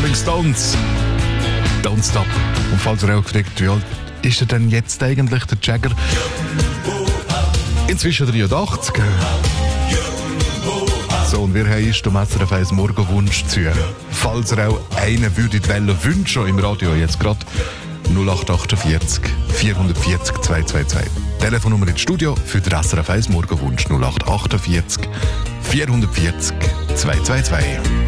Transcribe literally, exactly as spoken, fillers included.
Rolling Stones. Don't Stop. Und falls ihr auch gefragt, wie alt ist er denn jetzt eigentlich, der Jagger? Inzwischen dreiundachtzig. So, und wir haben ist um S R F eins Morgenwunsch zu hören. Falls ihr auch einen würdet wollen wünschen im Radio, jetzt gerade null acht achtundvierzig vierhundertvierzig zweihundertzweiundzwanzig. Telefonnummer ins Studio für den S R F eins Morgenwunsch null acht achtundvierzig vierhundertvierzig zweihundertzweiundzwanzig.